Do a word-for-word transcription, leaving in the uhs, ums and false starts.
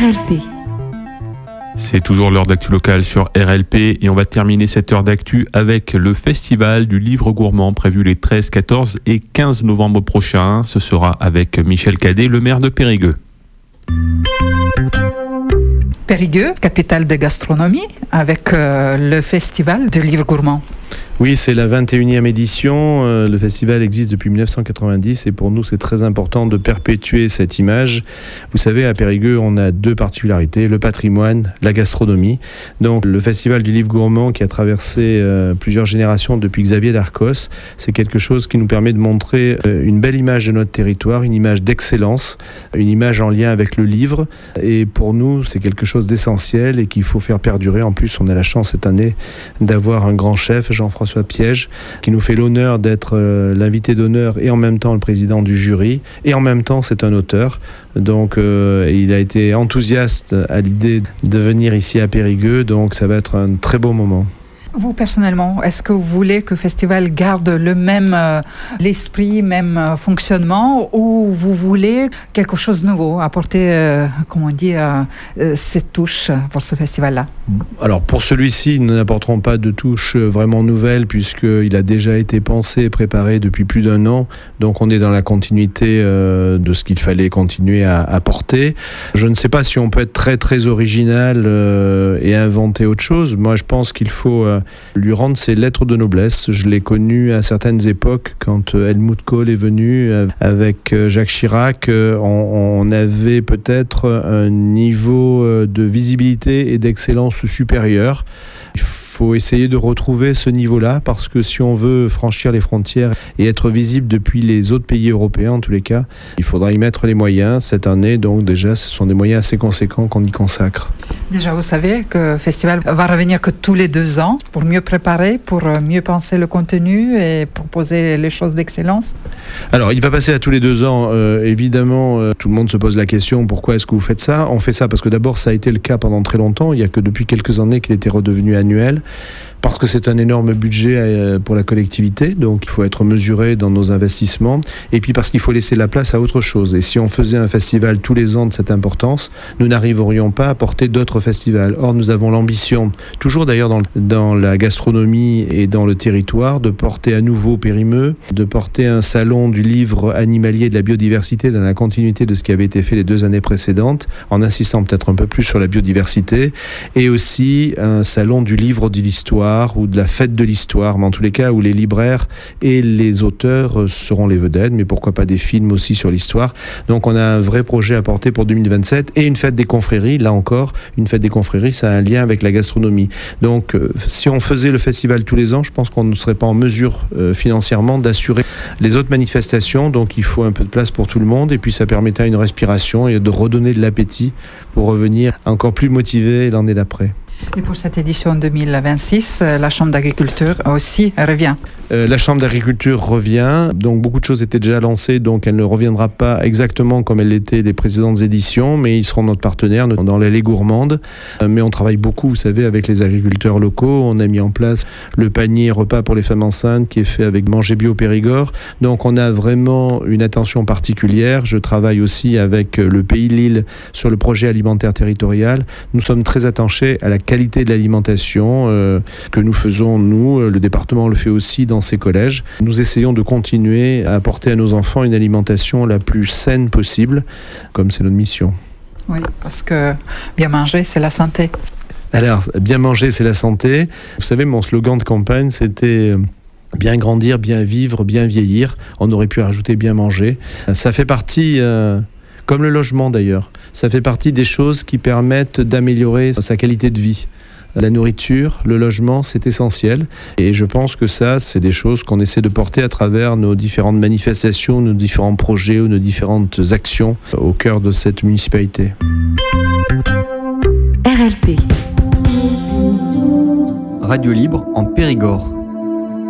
L P. C'est toujours l'heure d'actu locale sur R L P et on va terminer cette heure d'actu avec le festival du livre gourmand prévu les treize, quatorze et quinze novembre prochains. Ce sera avec Michel Cadet, le maire de Périgueux. Périgueux, capitale de gastronomie, avec euh, le festival du livre gourmand. Oui, c'est la vingt et unième édition. Euh, le festival existe depuis dix-neuf cent quatre-vingt-dix et pour nous, c'est très important de perpétuer cette image. Vous savez, à Périgueux, on a deux particularités, le patrimoine, la gastronomie. Donc, le festival du livre gourmand qui a traversé euh, plusieurs générations depuis Xavier Darcos, c'est quelque chose qui nous permet de montrer euh, une belle image de notre territoire, une image d'excellence, une image en lien avec le livre. Et pour nous, c'est quelque chose d'essentiel et qu'il faut faire perdurer. En plus, on a la chance cette année d'avoir un grand chef, Jean-François Piège, qui nous fait l'honneur d'être euh, l'invité d'honneur et en même temps le président du jury et en même temps c'est un auteur. Donc euh, il a été enthousiaste à l'idée de venir ici à Périgueux, donc ça va être un très beau moment. Vous, personnellement, est-ce que vous voulez que le festival garde le même euh, l'esprit, même euh, fonctionnement, ou vous voulez quelque chose de nouveau, apporter, euh, comment on dit, euh, euh, cette touche pour ce festival-là? Alors, pour celui-ci, nous n'apporterons pas de touche vraiment nouvelle, puisqu'il a déjà été pensé et préparé depuis plus d'un an. Donc, on est dans la continuité euh, de ce qu'il fallait continuer à apporter. Je ne sais pas si on peut être très, très original euh, et inventer autre chose. Moi, je pense qu'il faut... Euh, lui rendre ses lettres de noblesse. Je l'ai connu à certaines époques quand Helmut Kohl est venu avec Jacques Chirac. On, on avait peut-être un niveau de visibilité et d'excellence supérieur. Il faut essayer de retrouver ce niveau-là parce que si on veut franchir les frontières et être visible depuis les autres pays européens en tous les cas, il faudra y mettre les moyens. Cette année, donc déjà, ce sont des moyens assez conséquents qu'on y consacre. Déjà, vous savez que le festival va revenir que tous les deux ans pour mieux préparer, pour mieux penser le contenu et proposer les choses d'excellence. Alors, il va passer à tous les deux ans. Euh, évidemment, euh, tout le monde se pose la question, pourquoi est-ce que vous faites ça ? On fait ça parce que d'abord, ça a été le cas pendant très longtemps. Il n'y a que depuis quelques années qu'il était redevenu annuel. Parce que c'est un énorme budget pour la collectivité, donc il faut être mesuré dans nos investissements, et puis parce qu'il faut laisser la place à autre chose. Et si on faisait un festival tous les ans de cette importance, nous n'arriverions pas à porter d'autres festivals. Or, nous avons l'ambition, toujours d'ailleurs dans, dans la gastronomie et dans le territoire, de porter à nouveau Périmeux, de porter un salon du livre animalier et de la biodiversité dans la continuité de ce qui avait été fait les deux années précédentes, en insistant peut-être un peu plus sur la biodiversité, et aussi un salon du livre de l'histoire, ou de la fête de l'histoire, mais en tous les cas où les libraires et les auteurs seront les vedettes, mais pourquoi pas des films aussi sur l'histoire. Donc on a un vrai projet à porter pour deux mille vingt-sept et une fête des confréries, là encore, une fête des confréries, ça a un lien avec la gastronomie. Donc euh, si on faisait le festival tous les ans, je pense qu'on ne serait pas en mesure euh, financièrement d'assurer les autres manifestations, donc il faut un peu de place pour tout le monde et puis ça permettra une respiration et de redonner de l'appétit pour revenir encore plus motivé l'année d'après. Et pour cette édition deux mille vingt-six, la Chambre d'agriculture aussi revient. Euh, la Chambre d'agriculture revient, donc beaucoup de choses étaient déjà lancées, donc elle ne reviendra pas exactement comme elle l'était les précédentes éditions, mais ils seront notre partenaire dans l'allée gourmande. Euh, mais on travaille beaucoup, vous savez, avec les agriculteurs locaux. On a mis en place le panier repas pour les femmes enceintes qui est fait avec Manger Bio Périgord. Donc on a vraiment une attention particulière. Je travaille aussi avec le Pays de Lille sur le projet alimentaire territorial. Nous sommes très attachés à la qualité de l'alimentation euh, que nous faisons, nous. Le département le fait aussi dans ses collèges. Nous essayons de continuer à apporter à nos enfants une alimentation la plus saine possible, comme c'est notre mission. Oui, parce que bien manger, c'est la santé. Alors, bien manger, c'est la santé. Vous savez, mon slogan de campagne, c'était... bien grandir, bien vivre, bien vieillir. On aurait pu rajouter bien manger. Ça fait partie... Euh, comme le logement d'ailleurs, ça fait partie des choses qui permettent d'améliorer sa qualité de vie. La nourriture, le logement, c'est essentiel. Et je pense que ça, c'est des choses qu'on essaie de porter à travers nos différentes manifestations, nos différents projets ou nos différentes actions au cœur de cette municipalité. R L P. Radio libre en Périgord.